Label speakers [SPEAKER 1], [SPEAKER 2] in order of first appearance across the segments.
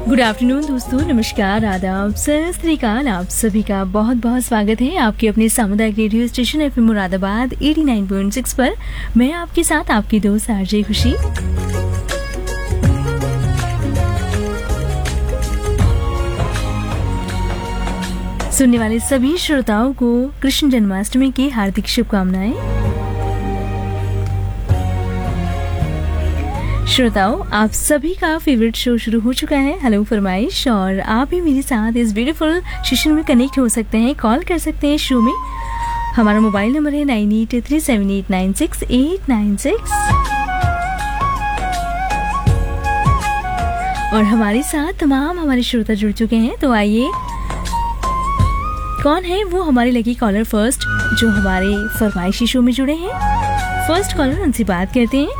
[SPEAKER 1] Good afternoon दोस्तों, नमस्कार, आदाब, सत श्री अकाल। आप सभी का बहुत बहुत स्वागत है आपके अपने सामुदायिक रेडियो स्टेशन एफएम मुरादाबाद 89.6 पर। मैं आपके साथ आपकी दोस्त आरजे खुशी। सुनने वाले सभी श्रोताओं को कृष्ण जन्माष्टमी की हार्दिक शुभकामनाएं। श्रोताओं, आप सभी का फेवरेट शो शुरू हो चुका है, हेलो फरमाइश, और आप भी मेरे साथ इस ब्यूटीफुल सेशन में कनेक्ट हो सकते हैं, कॉल कर सकते हैं शो में। हमारा मोबाइल नंबर है 9837896896 और हमारे साथ तमाम हमारे श्रोता जुड़ चुके हैं। तो आइए, कौन है वो हमारे लकी कॉलर फर्स्ट जो हमारे फरमाइशी शो में जुड़े हैं। फर्स्ट कॉलर, उनसे बात करते हैं।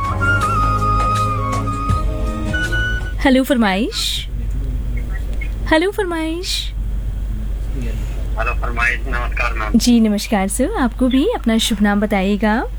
[SPEAKER 1] हेलो फरमाइश। हेलो फरमाइश।
[SPEAKER 2] हेलो फरमाइश, नमस्कार मैम।
[SPEAKER 1] जी नमस्कार सर, आपको भी अपना शुभ नाम बताइएगा आप।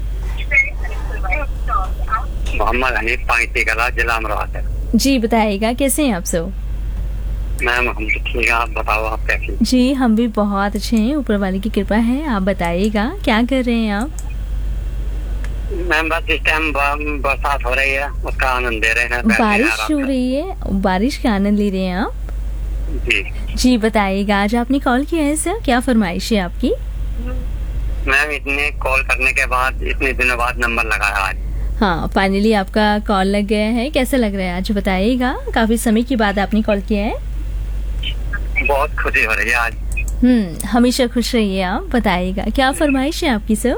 [SPEAKER 2] मोहम्मद हनीफ, पाइती कला, जिला अमरोहा से।
[SPEAKER 1] जी बताइएगा, कैसे हैं आप सब?
[SPEAKER 2] मैम हम ठीक हैं, आप बताओ आप कैसी?
[SPEAKER 1] जी हम भी बहुत अच्छे हैं, ऊपर वाले की कृपा है। आप बताइएगा क्या कर रहे हैं आप?
[SPEAKER 2] मैम बस इस टाइम बरसात हो रही है, उसका आनंद ले रहे हैं।
[SPEAKER 1] बारिश हो रही है, बारिश का आनंद ले रहे हैं आप?
[SPEAKER 2] जी
[SPEAKER 1] जी बताइएगा, आज आपने कॉल किया है सर, क्या फरमाइश है आपकी?
[SPEAKER 2] मैम इतने कॉल करने के बाद, इतने दिनों बाद नंबर लगाया आज।
[SPEAKER 1] हाँ, फाइनली आपका कॉल लग गया है। कैसा लग रहा है आज, बताइएगा? काफी समय के बाद आपने कॉल किया है।
[SPEAKER 2] बहुत खुशी हो रही है आज।
[SPEAKER 1] हमेशा खुश रहिए आप। बताइएगा क्या फरमाइश है आपकी सर?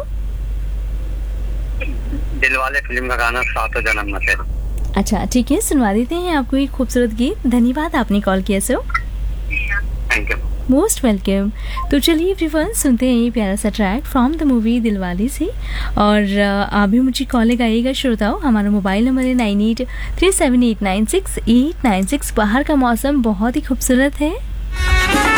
[SPEAKER 2] दिलवाले फिल्म का गाना सातों जन्म में से।
[SPEAKER 1] अच्छा ठीक है, सुनवा देते हैं आपको एक खूबसूरत गीत। धन्यवाद आपने कॉल किया sir.
[SPEAKER 2] Thank you,
[SPEAKER 1] most welcome. तो चलिए एवरीवन, सुनते हैं ये प्यारा सा track from the movie Dilwale से। और आप भी मुझे कॉल लगाइएगा श्रोताओ। हमारा मोबाइल नंबर है 9837896896। बाहर का मौसम बहुत ही खूबसूरत है।